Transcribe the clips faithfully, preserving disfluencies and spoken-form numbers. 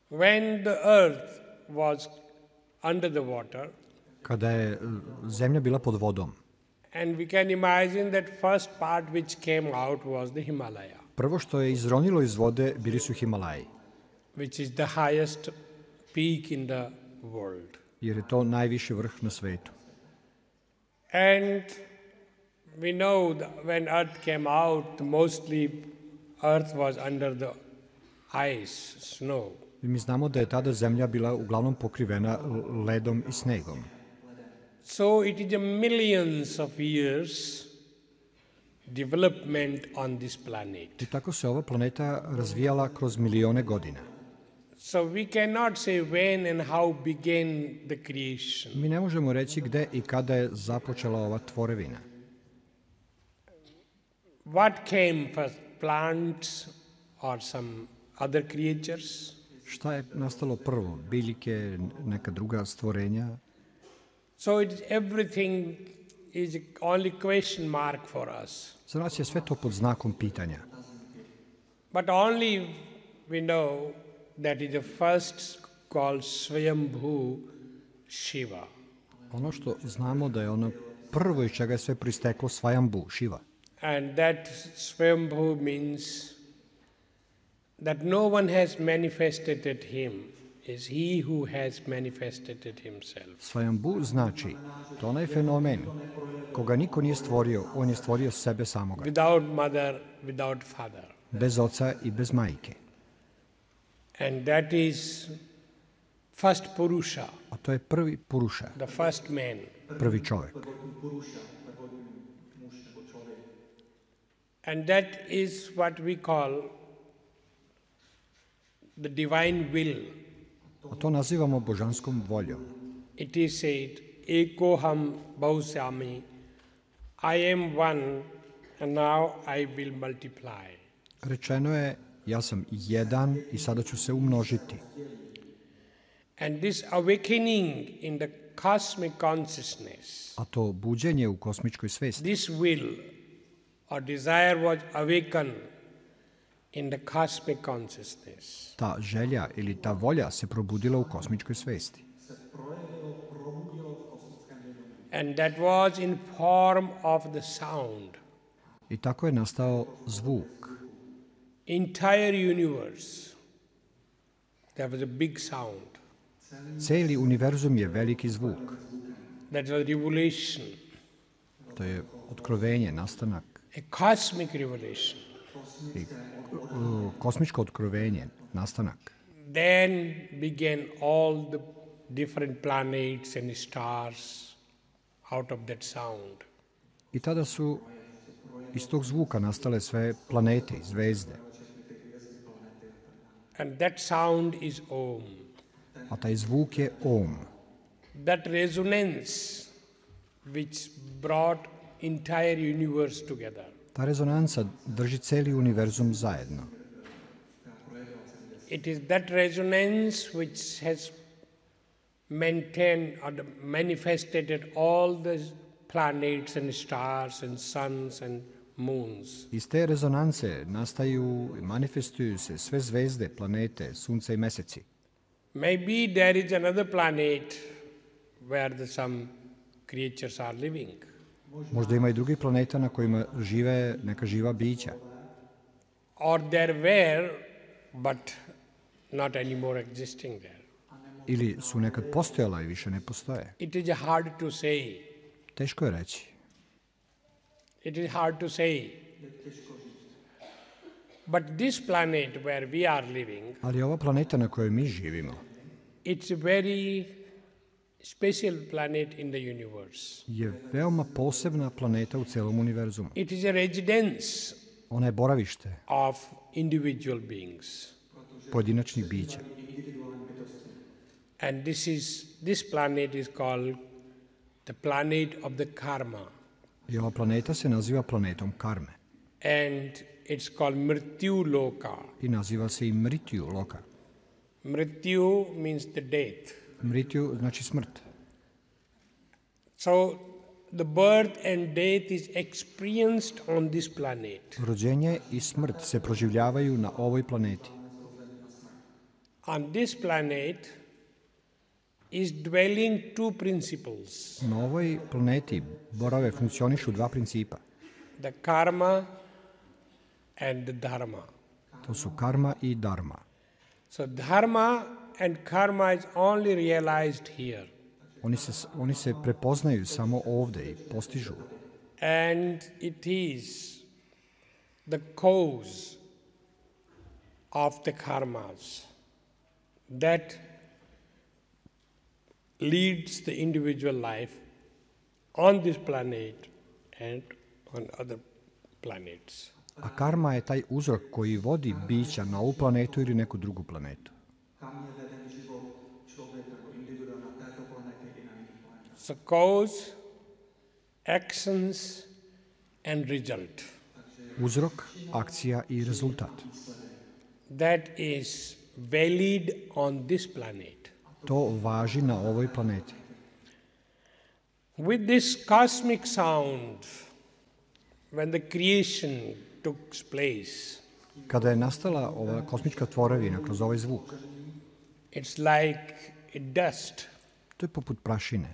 When the earth was under the water, kada je zemlja bila pod vodom, and we can imagine that first part which came out was the Himalaya, prvo što je izronilo iz vode bili su Himalaji, which is the highest peak in the world. jer je to najviši vrh na svetu. And we know that when earth came out, mostly earth was under the ice, snow. I mi znamo da je tada zemlja bila uglavnom pokrivena ledom i snegom. So it is a millions of years development on this planet. I tako se ova planeta razvijala kroz milione godina. So we cannot say when and how began the creation. Mi ne možemo reći gde i kada je započela ova tvorevina. What came first, plants or some other creatures? Šta je nastalo prvo? Biljke, neka druga stvorenja? So it is everything is only question mark for us. Za nas je sve to pod znakom pitanja. But only we know that is the first called Swayambhu Shiva. Ono što znamo da je ono prvo iz čega je sve pristeklo Svajambu, Šiva. And that Swayambhu means that no one has manifested him, is he who has manifested himself. Svajambu znači, to onaj fenomen koga niko nije stvorio, on je stvorio sebe samoga. Without mother, without father. Bez oca i bez majke. And that is first Purusha. A to je prvi Puruša, The first man. prvi čovjek. And that is what we call the divine will. A to nazivamo božanskom voljom. It is said, Ekoham Bhausami, I am one and now I will multiply. Rečeno je, ja sam jedan i sada ću se umnožiti. And this awakening in the cosmic consciousness, A to buđenje u kosmičkoj svesti, this will or desire was awakened in the cosmic consciousness. ta želja ili ta volja se probudila u kosmičkoj svesti. And that was in form of the sound. I tako je nastao zvuk. Entire universe, there was a big sound. Cijeli univerzum je veliki zvuk. That was revelation, To je otkrovenje, nastanak. a cosmic revelation. I, uh, kosmičko otkrovenje, nastanak. Then began all the different planets and stars out of that sound. I tada su iz tog zvuka nastale sve planete i zvezde. And that sound is Om. A taj zvuk je Om. That resonance which brought entire universe together. Ta rezonanca drži cijeli univerzum zajedno. It is that resonance which has maintained or manifested all the planets and stars and suns and moons. Iz te rezonance nastaju i manifestuju se sve zvezde, planete, sunce i meseci. Maybe there is another planet where the, some creatures are living. Možda ima i drugih planeta na kojima žive neka živa bića. Or there were, but not anymore existing there. Ili su nekad postojala i više ne postoje. It is hard to say. Teško je reći. It is hard to say. But this planet where we are living, Ali ova planeta na kojoj mi živimo it's a very special planet in the universe. je veoma posebna planeta u celom univerzumu. It is a residence Ona je boravište of individual beings. pojedinačnih bića. And this is this planet is called the planet of the karma. I ova planeta se naziva planetom karme. And it's called Mrityu Loka. I naziva se i Mritju Loka. Mrityu means the death. Mritju znači smrt. So the birth and death is experienced on this planet. Rođenje i smrt se proživljavaju na ovoj planeti. On this planet is dwelling two principles, Na ovoj planeti borave funkcionišu dva principa. the karma and the dharma. To su karma i dharma. So dharma and karma is only realized here. Oni se, oni se prepoznaju samo ovde i postižu. And it is the cause of the karmas that leads the individual life on this planet and on other planets. A karma je taj uzrok koji vodi bića na ovu planetu ili neku drugu planetu. So cause, actions and result. Uzrok, akcija i rezultat. That is valid on this planet. To važi na ovoj planeti. With this cosmic sound, when the creation took place, Kada je nastala ova kosmička tvorevina kroz ovaj zvuk, it's like a dust. to je poput prašine.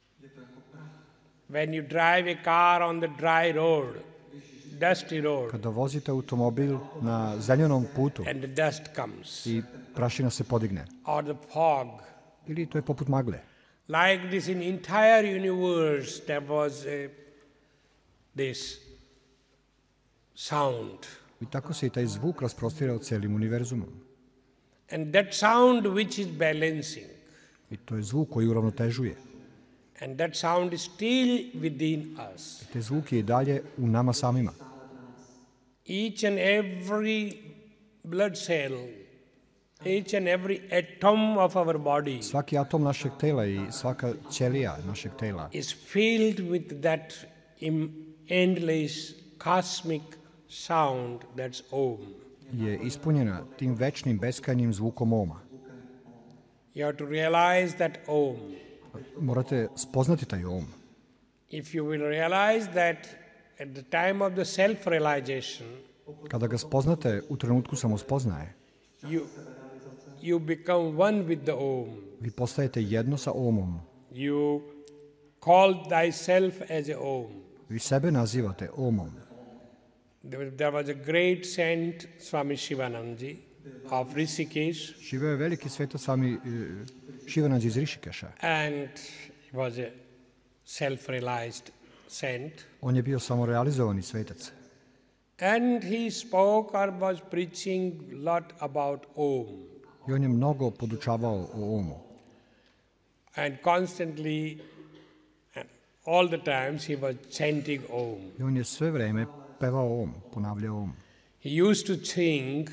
When you drive a car on the dry road, dusty road, Kada vozite automobil na zeljenom putu and the dust comes, i prašina se podigne, or the fog, ili to je poput magle. like this in entire universe, there was a, this sound. I tako se i taj zvuk rasprostirao celim univerzumom. And that sound which is balancing, I to je zvuk koji uravnotežuje. and that sound is still within us. Te zvuk je i dalje u nama samima. Each and every blood cell, each and every atom of our body Svaki atom našeg tela i svaka ćelija našeg tela is filled with that im- endless cosmic sound that's Om. je ispunjena tim večnim beskrajnim zvukom Oma. You have to realize that Om. Morate spoznati taj Om. If you will realize that at the time of the self-realization, Kada ga spoznate u trenutku samospoznaje, you, you become one with the Om. vi postajete jedno sa Omom. You call thyself as a Om. Vi sebe nazivate Omom. There there was a great saint, Swami Shivananji of Rishikesh, Živeo je veliki svetac sami Šivanandži iz Rišikeša. and he was a self-realized saint. On je bio samorealizovani svetac. And he spoke or was preaching lot about Om. I on je mnogo podučavao o Omu. And constantly, and all the times, he was chanting Om. I on je sve vreme pevao Om, ponavljao Om. He used to sing,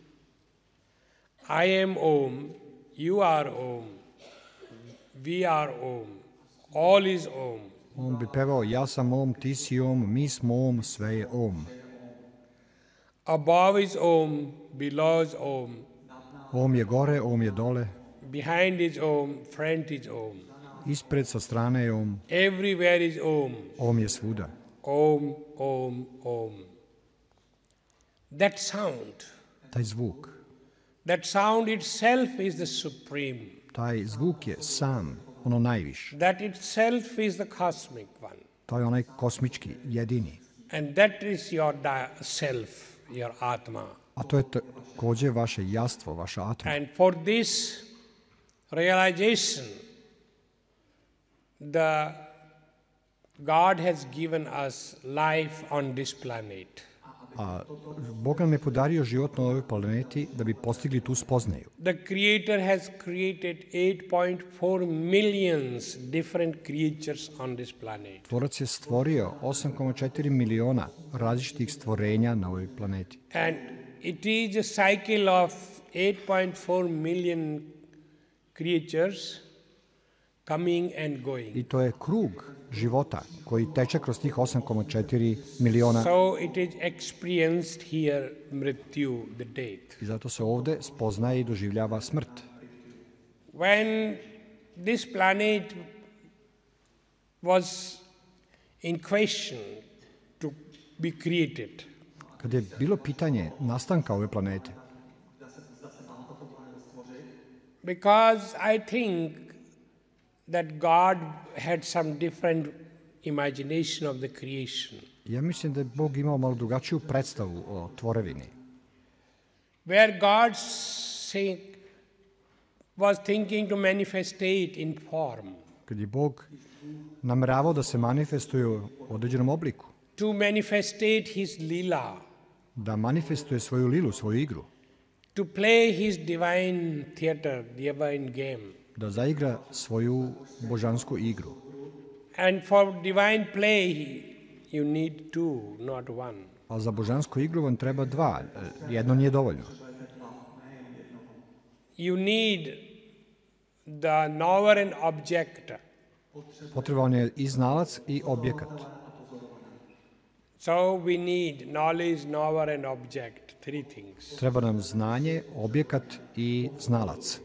I am Om, you are Om, we are Om, all is Om. On bi pevao, ja sam Om, ti si Om, mi smo Om, sve je Om. Above is Om, below is Om, Om je gore, Om je dole, behind is Om, front is Om. ispred sa strane je Om, Everywhere is Om, Om je svuda. Om, Om, Om. That sound, Taj zvuk, that sound itself is the supreme. taj zvuk je sam, ono najviše. That itself is the cosmic one. To je onaj kosmički, jedini. And that is your di- self, your Atma. A to je takođe vaše jastvo, vaša atma. And for this realization, the God has given us life on this planet. A Bog nam je podario život na ovoj planeti da bi postigli tu spoznaju. The Creator has created eight point four millions different creatures on this planet. Tvorac je stvorio osam zarez četiri miliona različitih stvorenja na ovoj planeti. And it is a cycle of eight point four million creatures coming and going. I to je krug života koji teče kroz tih osam zarez četiri miliona. So it is experienced here, mrityu, the death. I zato se ovde spoznaje i doživljava smrt. When this planet was in question to be created, Kada je bilo pitanje nastanka ove planete, Because I think that God had some different imagination of the creation. Ja mislim da je Bog imao malo drugačiju predstavu o tvorevini. Where God say, was thinking to manifestate in form. Kad je Bog nameravao da se manifestuje u određenom obliku. To manifestate his lila. Da manifestuje svoju lilu, svoju igru. To play his divine theater, divine game. Da zaigra svoju božansku igru. And for divine play you need two, not one. A za božansku igru vam treba dva, jedno nije dovoljno. You need the knower and object. Potreban je i znalac i objekat. So we need knowledge, knower and object, three things. Treba nam znanje, objekat i znalac.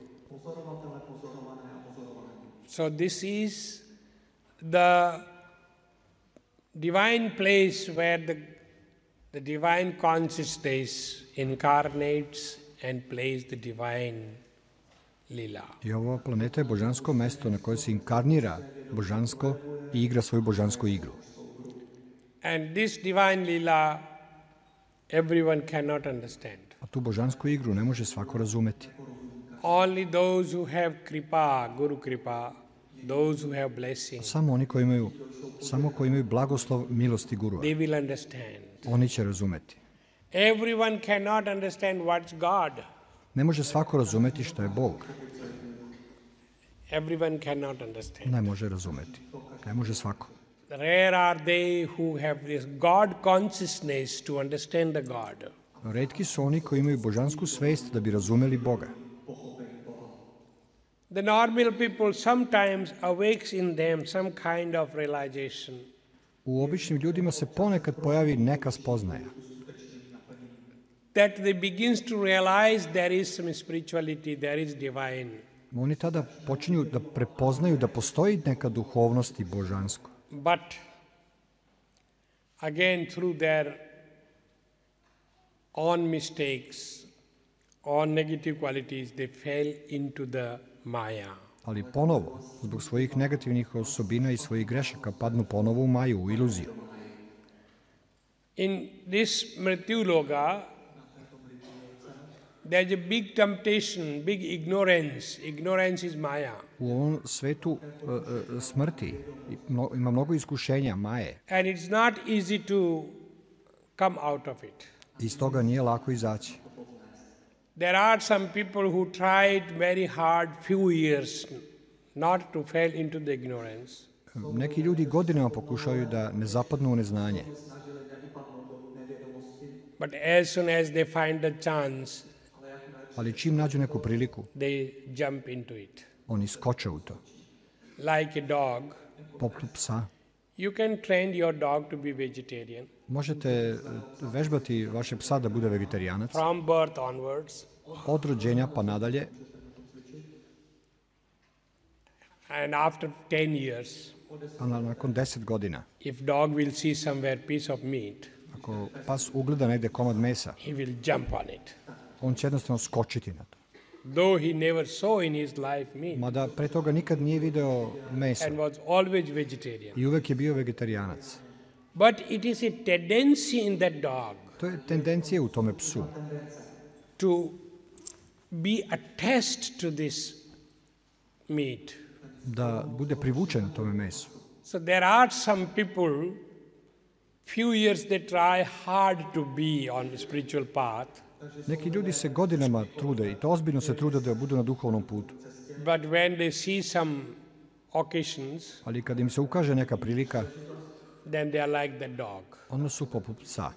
So this is the divine place where the, the divine consciousness incarnates and plays the divine lila. I ova planeta je božansko mesto na koje se inkarnira božansko i igra svoju božansku igru. And this divine lila everyone cannot understand. A tu božansku igru ne može svako razumeti. Only those who have kripa, guru kripa, those who have blessing. Samo oni koji imaju, samo koji imaju blagoslov milosti gurua. They will understand. Oni će razumeti. Everyone cannot understand what's God. Ne može svako razumeti šta je Bog. Everyone cannot understand. Ne može razumeti. Ne može svako. Rare are they who have this God consciousness to understand the God. Retki su oni koji imaju božansku svest da bi razumeli Boga. The normal people sometimes awakes in them some kind of realization. U običnim ljudima se ponekad pojavi neka spoznaja. That they begins to realize there is some spirituality, there is divine. Oni tada počinju da prepoznaju da postoji neka duhovnost i božansko. But again through their own mistakes, own negative qualities, they fell into the Maya. Ali ponovo, zbog svojih negativnih osobina i svojih grešaka, padnu ponovo u Maju, u iluziju. In this Mrityuloka, there's a big temptation, big ignorance. Ignorance is Maya. U ovom svetu uh, uh, smrti ima mnogo iskušenja, Maje. And it's not easy to come out of it. Iz toga nije lako izaći. There are some people who tried very hard few years not to fall into the ignorance. Neki ljudi godinama pokušaju da ne zapadnu u neznanje. But as soon as they find the chance, ali čim nađu neku priliku, they jump into it. Oni skoče u to. Like a dog. Poput psa. You can train your dog to be vegetarian. Možete vežbati vaše psa da bude vegetarijanac. From birth onwards. Od rođenja pa nadalje. And after ten years. A nakon deset godina. If dog will see somewhere piece of meat. Ako pas ugleda negde komad mesa. He will jump on it. On će jednostavno skočiti na to. Though he never saw in his life meat. Mada pre toga nikad nije video meso. And was always vegetarian. I uvek je bio vegetarijanac. But it is a tendency in that dog. To je tendencija u tome psu. To be attached to this meat. Da bude privučen tome mesu. So there are some people, few years they try hard to be on the spiritual path. Neki ljudi se godinama trude i to ozbiljno se trude da budu na duhovnom putu. But when they see some occasions, ali kad im se ukaže neka prilika, then they are like the dog. Onda su poput psa.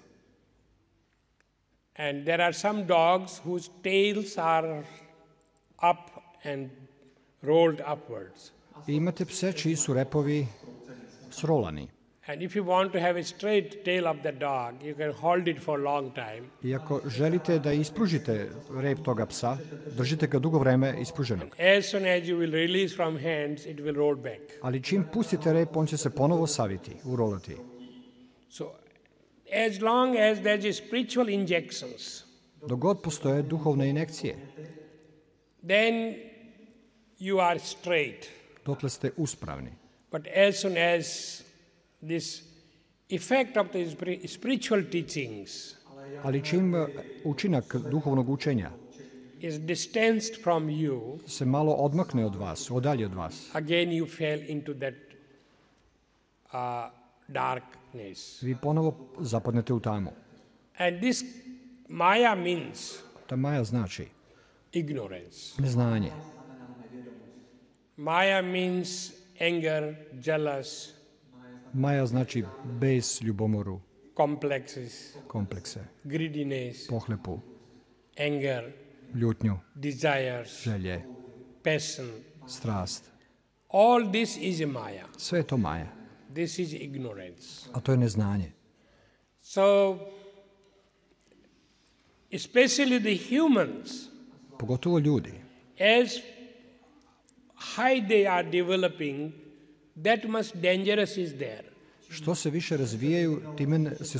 And there are some dogs whose tails are up and rolled upwards. I imate pse čiji su repovi srolani. And if you want to have a straight tail of the dog, you can hold it for a long time. I ako želite da ispružite rep toga psa, držite ga dugo vreme ispruženog. As soon as you will release from hands, it will roll back. Ali čim pustite rep, on će se ponovo saviti, urolati. So, as long as there is spiritual injections, dok god postoje duhovne injekcije, then you are straight. dotle ste uspravni. But as soon as this effect of the spiri- spiritual teachings Ali čim e, učinak duhovnog učenja is distanced from you, se malo odmakne od vas, odalje od vas, again you fell into that uh, darkness. vi ponovo zapadnete u tamu. And this Maya means Ta maja znači ignorance. neznanje. Maya means anger, jealous, Maja znači bes, ljubomoru, complexes, komplekse, greediness, pohlepu, anger, ljutnju, desires, želje, passion. strast. All this is a Maya. Sve je to maja, This is ignorance. a to je neznanje. So, especially the humans, Pogotovo ljudi. as high they are developing, that much dangerous is there. Što se više razvijaju, time se